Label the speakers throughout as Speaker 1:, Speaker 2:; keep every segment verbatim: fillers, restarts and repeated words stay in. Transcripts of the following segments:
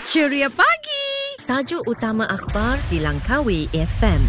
Speaker 1: Ceria pagi.
Speaker 2: Tajuk utama akhbar di Langkawi F M.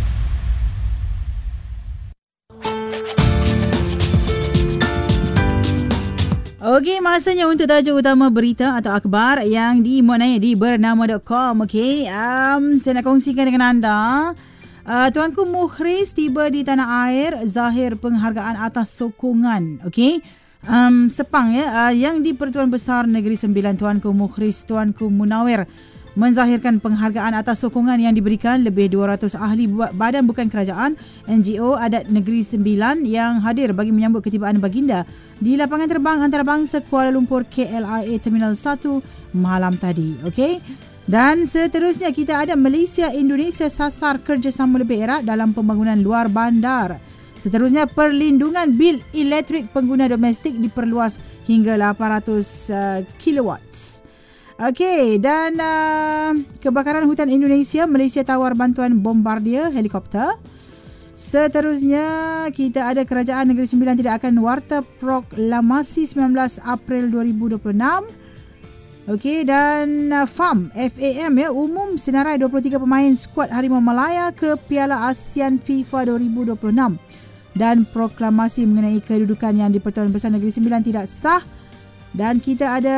Speaker 3: Okey, masanya untuk tajuk utama berita atau akhbar yang dimuatnai di bernama dot com. Okey, um, saya nak kongsikan dengan anda. Uh, Tuanku Mukhris tiba di tanah air zahir penghargaan atas sokongan. Okey. Um, Sepang ya, uh, yang di Pertuan Besar Negeri Sembilan Tuanku Mukhris Tuanku Munawir menzahirkan penghargaan atas sokongan yang diberikan lebih dua ratus ahli badan bukan kerajaan N G O adat Negeri Sembilan yang hadir bagi menyambut ketibaan baginda di lapangan terbang antarabangsa Kuala Lumpur K L I A Terminal satu malam tadi. Okey. Dan seterusnya kita ada Malaysia Indonesia sasar kerjasama lebih erat dalam pembangunan luar bandar. Seterusnya, perlindungan bil elektrik pengguna domestik diperluas hingga lapan ratus uh, kilowatt. Okey, dan uh, kebakaran hutan Indonesia, Malaysia tawar bantuan bombardier helikopter. Seterusnya, kita ada Kerajaan Negeri Sembilan tidak akan warta proklamasi sembilan belas April dua ribu dua puluh enam. Okey, dan uh, F A M, F A M ya, umum senarai dua puluh tiga pemain skuad Harimau Malaya ke Piala ASEAN FIFA dua ribu dua puluh enam. Dan proklamasi mengenai kedudukan yang di Pertuan Besar Negeri Sembilan tidak sah. Dan kita ada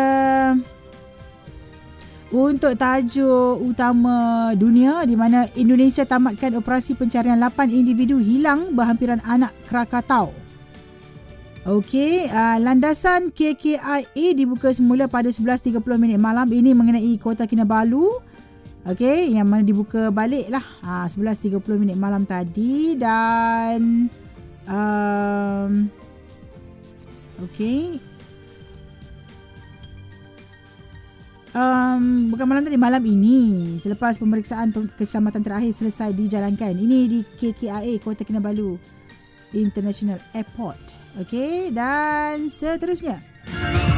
Speaker 3: untuk tajuk utama dunia di mana Indonesia tamatkan operasi pencarian lapan individu hilang berhampiran anak Krakatau. Okey, uh, landasan K K I A dibuka semula pada sebelas tiga puluh minit malam ini mengenai Kota Kinabalu. Okey, yang mana dibuka balik lah uh, sebelas tiga puluh minit malam tadi. Dan um, okey, um, bukan malam tadi, malam ini selepas pemeriksaan keselamatan terakhir selesai dijalankan. Ini di K K I A Kota Kinabalu International Airport. Okey, dan seterusnya